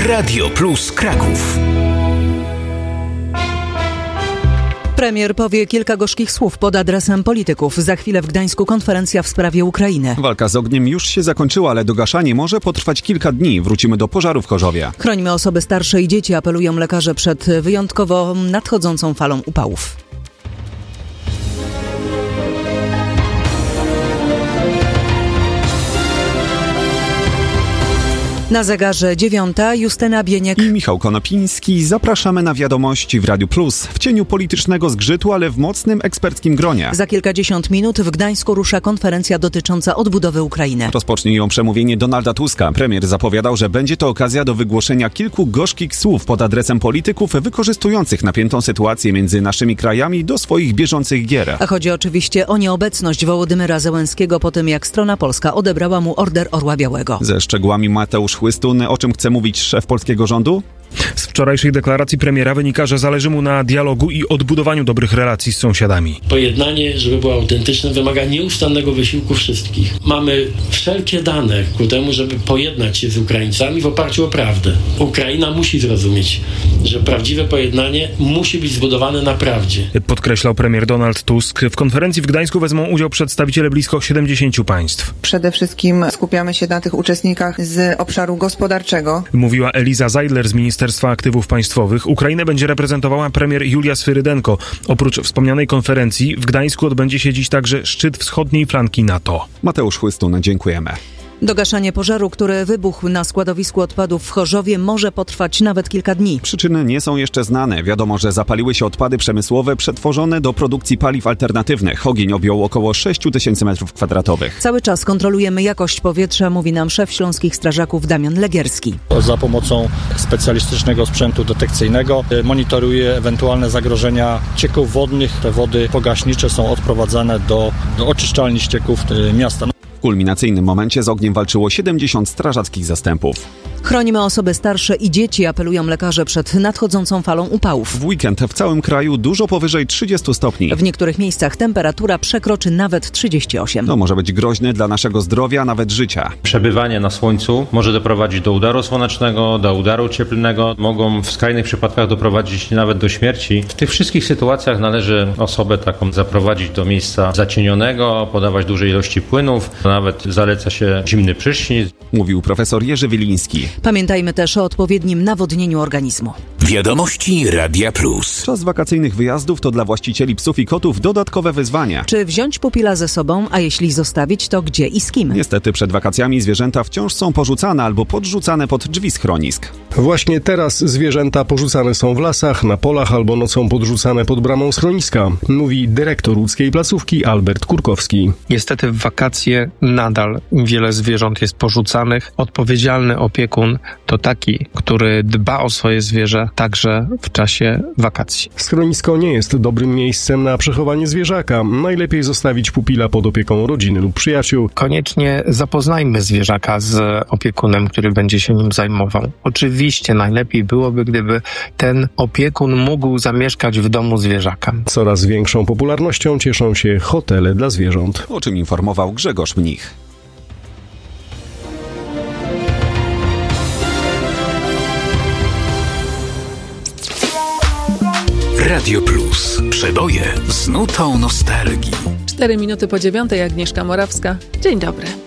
Radio Plus Kraków. Premier powie kilka gorzkich słów pod adresem polityków. Za chwilę w Gdańsku konferencja w sprawie Ukrainy. Walka z ogniem już się zakończyła, ale dogaszanie może potrwać kilka dni. Wrócimy do pożaru w Chorzowie. Chrońmy osoby starsze i dzieci, apelują lekarze przed wyjątkowo nadchodzącą falą upałów. Na zegarze 9, Justyna Bieniek i Michał Konopiński. Zapraszamy na wiadomości w Radiu Plus. W cieniu politycznego zgrzytu, ale w mocnym eksperckim gronie. Za kilkadziesiąt minut w Gdańsku rusza konferencja dotycząca odbudowy Ukrainy. Rozpocznie ją przemówienie Donalda Tuska. Premier zapowiadał, że będzie to okazja do wygłoszenia kilku gorzkich słów pod adresem polityków wykorzystujących napiętą sytuację między naszymi krajami do swoich bieżących gier. A chodzi oczywiście o nieobecność Wołodymyra Zełenskiego po tym, jak strona polska odebrała mu Order Orła Białego. Ze szczegółami Mateusz Chłystun. O czym chce mówić szef polskiego rządu? Z wczorajszej deklaracji premiera wynika, że zależy mu na dialogu i odbudowaniu dobrych relacji z sąsiadami. Pojednanie, żeby było autentyczne, wymaga nieustannego wysiłku wszystkich. Mamy wszelkie dane ku temu, żeby pojednać się z Ukraińcami w oparciu o prawdę. Ukraina musi zrozumieć, że prawdziwe pojednanie musi być zbudowane na prawdzie. Podkreślał premier Donald Tusk. W konferencji w Gdańsku wezmą udział przedstawiciele blisko 70 państw. Przede wszystkim skupiamy się na tych uczestnikach z obszaru gospodarczego. Mówiła Eliza Zajdler z Ministerstwa Aktywów Państwowych. Ukrainę będzie reprezentowała premier Julia Swyrydenko. Oprócz wspomnianej konferencji w Gdańsku odbędzie się dziś także szczyt wschodniej flanki NATO. Mateusz Chłystun, dziękujemy. Dogaszanie pożaru, który wybuchł na składowisku odpadów w Chorzowie, może potrwać nawet kilka dni. Przyczyny nie są jeszcze znane. Wiadomo, że zapaliły się odpady przemysłowe przetworzone do produkcji paliw alternatywnych. Ogień objął około 6 000 m2. Cały czas kontrolujemy jakość powietrza, mówi nam szef Śląskich Strażaków Damian Legierski. Za pomocą specjalistycznego sprzętu detekcyjnego monitoruje ewentualne zagrożenia cieków wodnych. Te wody pogaśnicze są odprowadzane do oczyszczalni ścieków miasta. W kulminacyjnym momencie z ogniem walczyło 70 strażackich zastępów. Chronimy osoby starsze i dzieci, apelują lekarze przed nadchodzącą falą upałów. W weekend w całym kraju dużo powyżej 30 stopni. W niektórych miejscach temperatura przekroczy nawet 38. To może być groźne dla naszego zdrowia, nawet życia. Przebywanie na słońcu może doprowadzić do udaru słonecznego, do udaru cieplnego. Mogą w skrajnych przypadkach doprowadzić nawet do śmierci. W tych wszystkich sytuacjach należy osobę taką zaprowadzić do miejsca zacienionego, podawać duże ilości płynów. Nawet zaleca się zimny prysznic. Mówił profesor Jerzy Wyliński. Pamiętajmy też o odpowiednim nawodnieniu organizmu. Wiadomości Radia Plus. Czas wakacyjnych wyjazdów to dla właścicieli psów i kotów dodatkowe wyzwania. Czy wziąć pupila ze sobą, a jeśli zostawić, to gdzie i z kim? Niestety przed wakacjami zwierzęta wciąż są porzucane albo podrzucane pod drzwi schronisk. Właśnie teraz zwierzęta porzucane są w lasach, na polach albo nocą podrzucane pod bramą schroniska, mówi dyrektor łódzkiej placówki Albert Kurkowski. Niestety w wakacje nadal wiele zwierząt jest porzucanych. Odpowiedzialny opiekun to taki, który dba o swoje zwierzę także w czasie wakacji. Schronisko nie jest dobrym miejscem na przechowanie zwierzaka. Najlepiej zostawić pupila pod opieką rodziny lub przyjaciół. Koniecznie zapoznajmy zwierzaka z opiekunem, który będzie się nim zajmował. Oczywiście najlepiej byłoby, gdyby ten opiekun mógł zamieszkać w domu zwierzaka. Coraz większą popularnością cieszą się hotele dla zwierząt. O czym informował Grzegorz Mnich. Radio Plus. Przeboje z nutą nostalgii. 4 minuty po 9:00, Agnieszka Morawska. Dzień dobry.